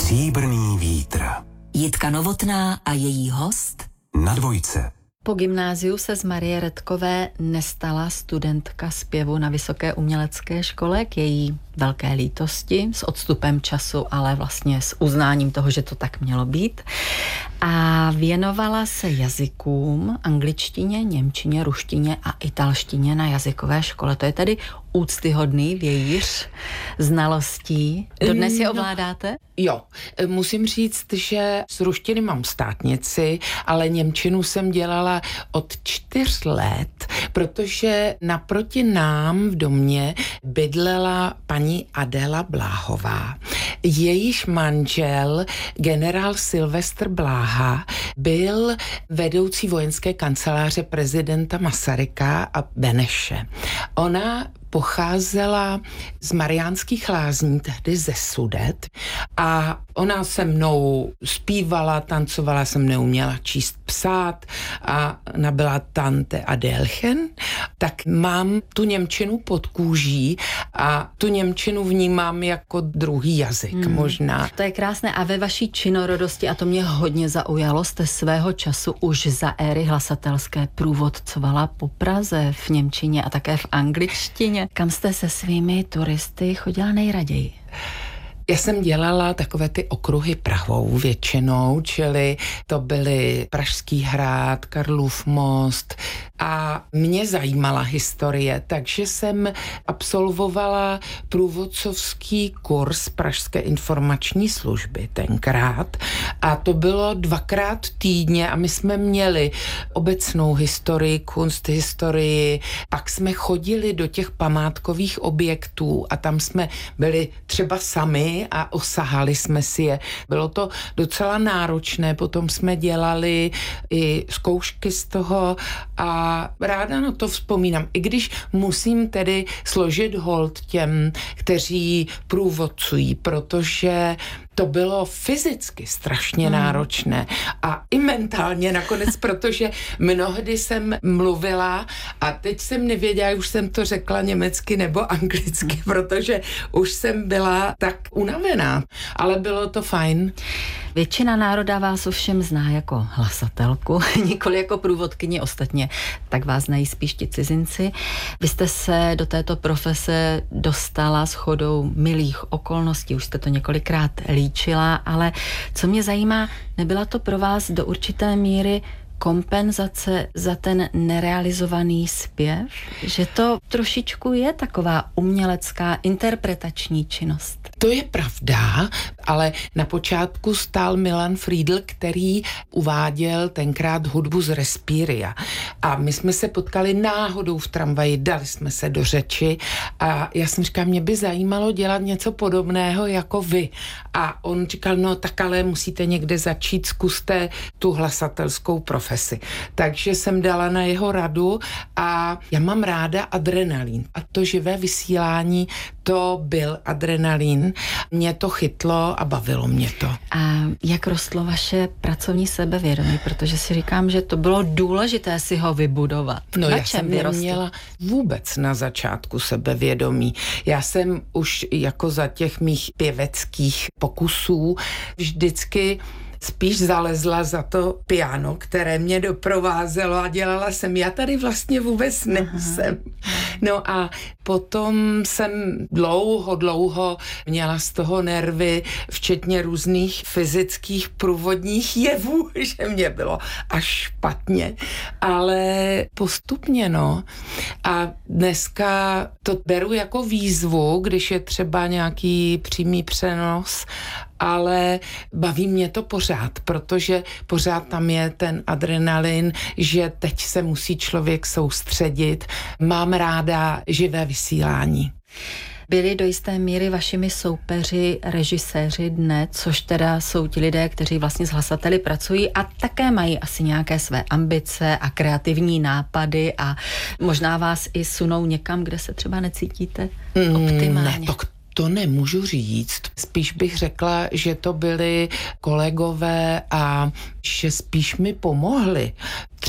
Stříbrný vítr. Jitka Novotná a její host Na Dvojce. Po gymnáziu se z Marie Redkové nestala studentka zpěvu na Vysoké umělecké škole k její velké lítosti, s odstupem času, ale vlastně s uznáním toho, že to tak mělo být. A věnovala se jazykům, angličtině, němčině, ruštině a italštině na jazykové škole. To je tedy úctyhodný vějíř znalostí. Dodnes je ovládáte? Jo, musím říct, že z ruštiny mám státnici, ale němčinu jsem dělala od 4 let, protože naproti nám v domě bydlela paní Adéla Bláhová. Jejíž manžel, generál Silvestr Bláha, byl vedoucí vojenské kanceláře prezidenta Masaryka a Beneše. Ona pocházela z Mariánských Lázní, tehdy ze Sudet, a ona se mnou zpívala, tancovala, jsem neuměla číst, psát a nabyla Tante Adélchen, tak mám tu němčinu pod kůží a tu němčinu vnímám jako druhý jazyk možná. To je krásné a ve vaší činorodosti, a to mě hodně zaujalo, jste svého času už za éry hlasatelské průvodcovala po Praze v němčině a také v angličtině. Kam jste se svými turisty chodila nejraději? Já jsem dělala takové ty okruhy Prahou většinou, čili to byly Pražský hrad, Karlův most a mě zajímala historie, takže jsem absolvovala průvodcovský kurz Pražské informační služby tenkrát a to bylo 2krát týdně a my jsme měli obecnou historii, kunsthistorii, pak jsme chodili do těch památkových objektů a tam jsme byli třeba sami a osahali jsme si je. Bylo to docela náročné, potom jsme dělali i zkoušky z toho a ráda na to vzpomínám. I když musím tedy složit hold těm, kteří průvodcují, protože to bylo fyzicky strašně náročné a i mentálně nakonec, protože mnohdy jsem mluvila a teď jsem nevěděla, už jsem to řekla německy nebo anglicky, protože už jsem byla tak unavená, ale bylo to fajn. Většina národa vás ovšem zná jako hlasatelku, nikoli jako průvodkyni, ostatně tak vás znají spíš ti cizinci. Vy jste se do této profese dostala shodou milých okolností, už jste to několikrát líčila, ale co mě zajímá, nebyla to pro vás do určité míry kompenzace za ten nerealizovaný zpěv? Že to trošičku je taková umělecká interpretační činnost. To je pravda, ale na počátku stál Milan Friedl, který uváděl tenkrát hudbu z Respiria. A my jsme se potkali náhodou v tramvaji, dali jsme se do řeči a já jsem říkala, mě by zajímalo dělat něco podobného jako vy. A on říkal, no tak ale musíte někde začít, zkuste tu hlasatelskou profesi. Takže jsem dala na jeho radu a já mám ráda adrenalin. A to živé vysílání, to byl adrenalin. Mě to chytlo a bavilo mě to. A jak rostlo vaše pracovní sebevědomí? Protože si říkám, že to bylo důležité si ho vybudovat. No na já čem jsem vyrostl? neměla vůbec na začátku sebevědomí. Já jsem už jako za těch mých pěveckých pokusů vždycky spíš zalezla za to piano, které mě doprovázelo a dělala jsem, já tady vlastně vůbec nejsem. No a potom jsem dlouho měla z toho nervy, včetně různých fyzických průvodních jevů, že mě bylo až špatně, ale postupně, no. A dneska to beru jako výzvu, když je třeba nějaký přímý přenos, ale baví mě to pořád, protože pořád tam je ten adrenalin, že teď se musí člověk soustředit. Mám ráda živé vysílání. Byli do jisté míry vašimi soupeři režiséři dne, což teda jsou ti lidé, kteří vlastně s hlasateli pracují a také mají asi nějaké své ambice a kreativní nápady a možná vás i sunou někam, kde se třeba necítíte optimálně. Ne, to nemůžu říct. Spíš bych řekla, že to byli kolegové a že spíš mi pomohli.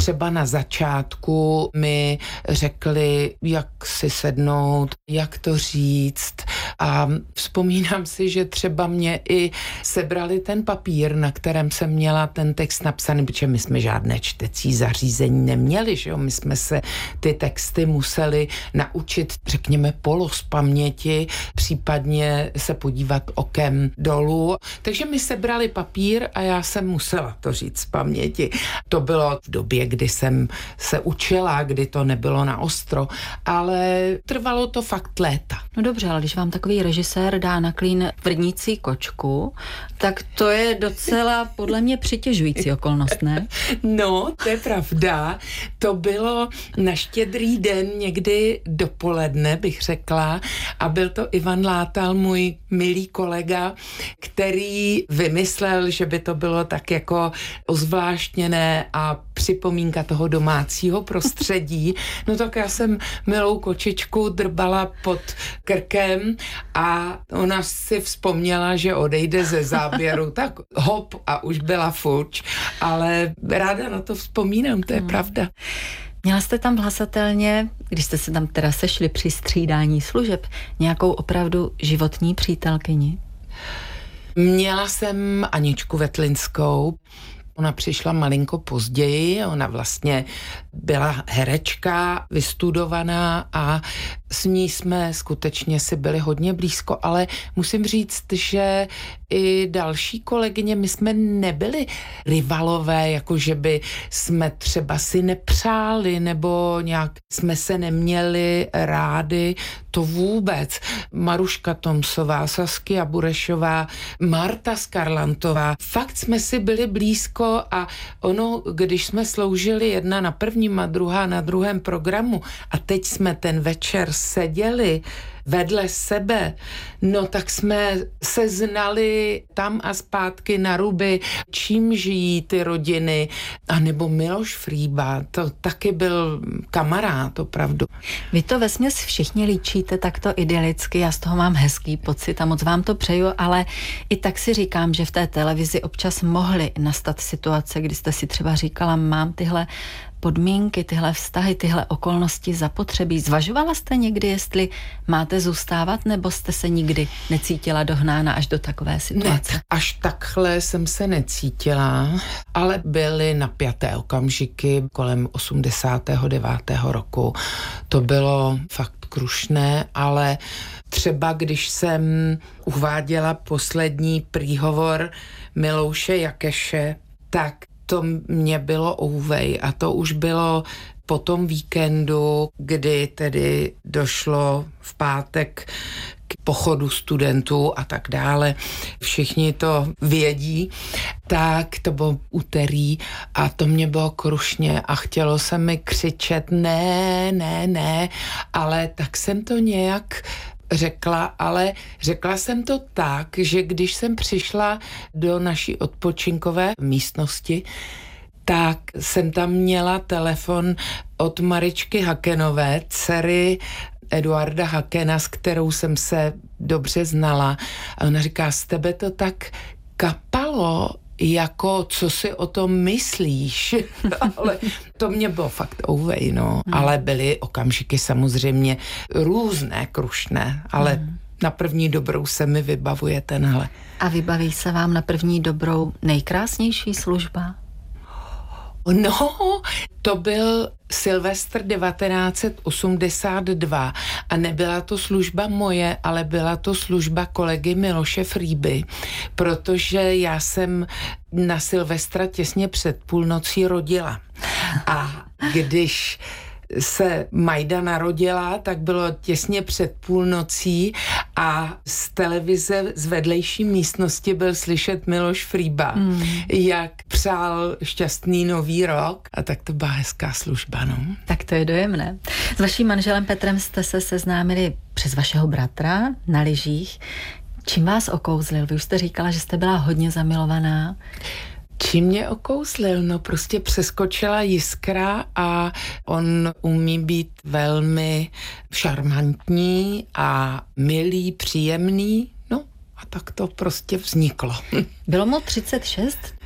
třeba na začátku mi řekli, jak si sednout, jak to říct. A vzpomínám si, že třeba mě i sebrali ten papír, na kterém jsem měla ten text napsaný, protože my jsme žádné čtecí zařízení neměli, že jo? My jsme se ty texty museli naučit, řekněme, z paměti, případně se podívat okem dolů. Takže mi sebrali papír a já jsem musela to říct z paměti. To bylo v době, kdy jsem se učila, kdy to nebylo na ostro, ale trvalo to fakt léta. No dobře, ale když vám takový režisér dá na klín tvrdnící kočku, tak to je docela podle mě přitěžující okolnost, ne? No, to je pravda. To bylo na Štědrý den někdy dopoledne, bych řekla, a byl to Ivan Látal, můj milý kolega, který vymyslel, že by to bylo tak jako ozvláštněné a připomínka toho domácího prostředí. No tak já jsem milou kočičku drbala pod krkem a ona si vzpomněla, že odejde ze záběru, tak hop a už byla fuč, ale ráda na to vzpomínám, to je pravda. Měla jste tam v Hlasatelně, když jste se tam teda sešli při střídání služeb, nějakou opravdu životní přítelkyni? Měla jsem Aničku Vetlinskou. Ona přišla malinko později, ona vlastně byla herečka, vystudovaná a s ní jsme skutečně si byli hodně blízko, ale musím říct, že i další kolegyně, my jsme nebyli rivalové, jako že by jsme třeba si nepřáli nebo nějak jsme se neměli rádi, to vůbec. Maruška Tomsová, Saskia Burešová, Marta Skarlantová, fakt jsme si byli blízko a ono, když jsme sloužili jedna na prvním a druhá na druhém programu a teď jsme ten večer seděli vedle sebe, no tak jsme se znali tam a zpátky na ruby, čím žijí ty rodiny. A nebo Miloš Frýba, to taky byl kamarád, opravdu. Vy to vesměs všichni líčíte takto idylicky, já z toho mám hezký pocit a moc vám to přeju, ale i tak si říkám, že v té televizi občas mohly nastat situace, kdy jste si třeba říkala, mám tyhle podmínky, tyhle vztahy, tyhle okolnosti zapotřebí. Zvažovala jste někdy, jestli máte zůstávat, nebo jste se nikdy necítila dohnána až do takové situace? Ne, až takhle jsem se necítila, ale byly napjaté okamžiky kolem 89. roku. To bylo fakt krušné, ale třeba když jsem uváděla poslední příhovor Milouše Jakeše, tak to mě bylo ouvej a to už bylo po tom víkendu, kdy tedy došlo v pátek k pochodu studentů a tak dále. Všichni to vědí, tak to bylo úterý a to mě bylo krušně a chtělo se mi křičet ne, ale tak jsem to nějak řekla, ale řekla jsem to tak, že když jsem přišla do naší odpočinkové místnosti, tak jsem tam měla telefon od Maričky Hakenové, dcery Eduarda Hakena, s kterou jsem se dobře znala. A ona říká, z tebe to tak kapalo, jako co si o tom myslíš, ale to mě bylo fakt ouvej, no. Ale byly okamžiky samozřejmě různé, krušné, ale na první dobrou se mi vybavuje tenhle. A vybaví se vám na první dobrou nejkrásnější služba? No, to byl Silvestr 1982 a nebyla to služba moje, ale byla to služba kolegy Miloše Frýby, protože já jsem na Silvestra těsně před půlnocí rodila. A když se Majda narodila, tak bylo těsně před půlnocí a z televize z vedlejší místnosti byl slyšet Miloš Frýba, jak přál šťastný nový rok a tak to byla hezká služba, no. Tak to je dojemné. S vaším manželem Petrem jste se seznámili přes vašeho bratra na lyžích. Čím vás okouzlil? Vy už jste říkala, že jste byla hodně zamilovaná. Čím mě okouzlil? No prostě přeskočila jiskra a on umí být velmi šarmantní a milý, příjemný, no a tak to prostě vzniklo. Bylo mu 36?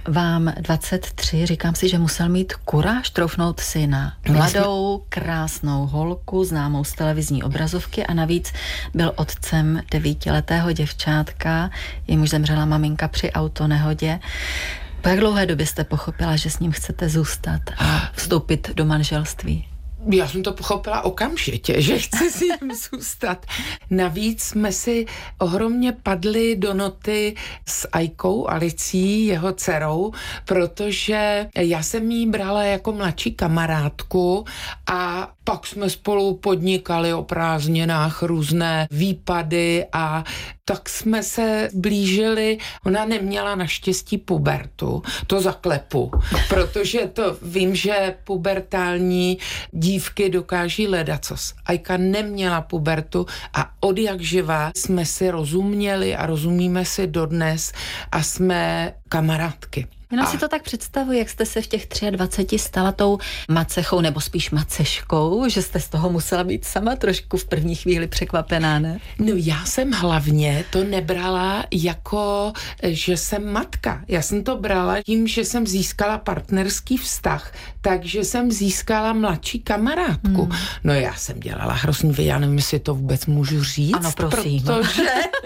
vám 23, říkám si, že musel mít kuráž troufnout si na mladou, krásnou holku, známou z televizní obrazovky a navíc byl otcem 9letého děvčátka, jemuž zemřela maminka při autonehodě. Po jak dlouhé době jste pochopila, že s ním chcete zůstat a vstoupit do manželství? Já jsem to pochopila okamžitě, že chci s ním zůstat. Navíc jsme si ohromně padli do noty s Ajkou Alicí, jeho dcerou, protože já jsem jí brala jako mladší kamarádku a pak jsme spolu podnikali o prázdninách různé výpady a tak jsme se blížili. Ona neměla naštěstí pubertu, to zaklepu, protože to vím, že pubertální dívky dokáží ledacos. Ajka neměla pubertu a od jak živa jsme si rozuměli a rozumíme si dodnes a jsme kamarádky. Jenom si to tak představuji, jak jste se v těch 23 stala tou macechou, nebo spíš maceškou, že jste z toho musela být sama trošku v první chvíli překvapená, ne? No já jsem hlavně to nebrala jako, že jsem matka. Já jsem to brala tím, že jsem získala partnerský vztah, takže jsem získala mladší kamarádku. No já jsem dělala hrozný vy, já nevím, jestli to vůbec můžu říct. Ano, prosím. Protože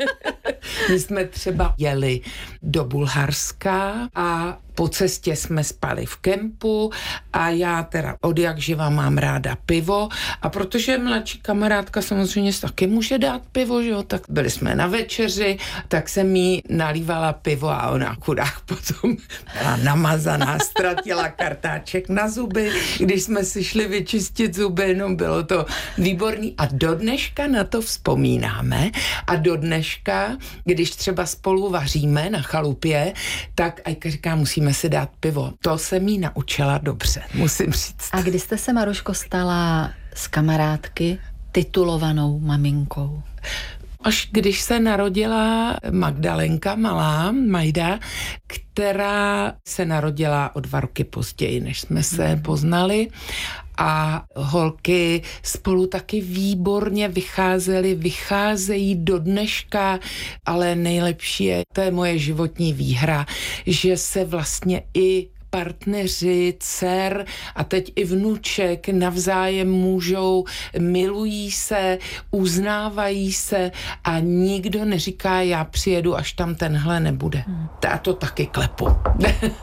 my jsme třeba jeli do Bulharska a po cestě jsme spali v kempu a já teda od jak živa mám ráda pivo a protože mladší kamarádka samozřejmě taky může dát pivo, že jo, tak byli jsme na večeři, tak jsem jí nalívala pivo a ona chudák potom byla namazaná, ztratila kartáček na zuby, když jsme si šli vyčistit zuby, no bylo to výborný a do dneška na to vzpomínáme a do dneška, když třeba spolu vaříme na chalupě, tak Ajka říká, musíme si dát pivo. To jsem jí naučila dobře, musím říct. A kdy jste se, Maruško, stala z kamarádky titulovanou maminkou? Až když se narodila Magdalenka, malá Majda, která se narodila o 2 roky později, než jsme se poznali. A holky spolu taky výborně vycházejí do dneška, ale nejlepší je, to je moje životní výhra, že se vlastně i partneři, dcer a teď i vnuček navzájem můžou, milují se, uznávají se a nikdo neříká, já přijedu, až tam tenhle nebude. A to taky klepu.